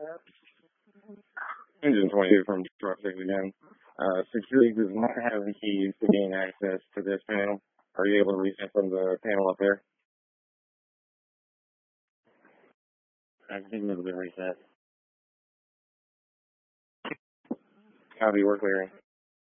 Engine 22 from Truck 6 again. Security does not have the keys to gain access to this panel. Are you able to reset from the panel up there? I think it'll be reset. Copy, we're clearing.